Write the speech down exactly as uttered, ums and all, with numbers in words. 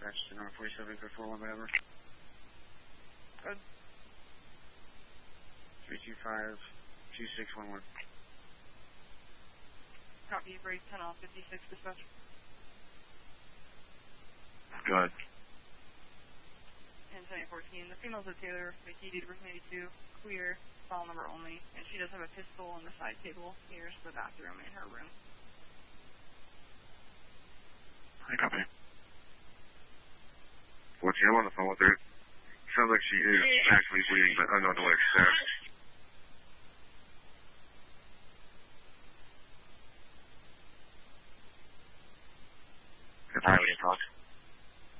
dispatch to North forty-seven, four four one, whatever. Good. three two five, two six one one. Copy, break ten off fifty-six, dispatch. Go ahead. And ten fourteen, the female's a Taylor, McKee, date of birth eighty-two, clear, file number only, and she does have a pistol on the side table nearest the bathroom in her room. I copy. fourteen, I'm on the phone with her. Sounds like she is actually bleeding, but unknown to what extent.